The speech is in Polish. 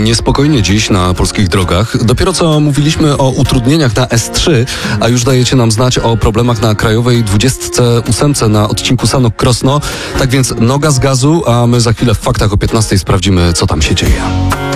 Niespokojnie dziś na polskich drogach. Dopiero co mówiliśmy o utrudnieniach na S3, a już dajecie nam znać o problemach na krajowej 28 na odcinku Sanok-Krosno. Tak więc noga z gazu, a my za chwilę w faktach o 15 sprawdzimy, co tam się dzieje.